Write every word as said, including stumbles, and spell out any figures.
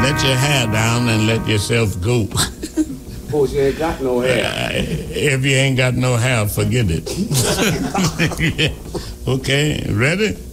Let your hair down and let yourself go. Oh, you ain't got no hair. Uh, if you ain't got no hair, forget it. Okay, ready?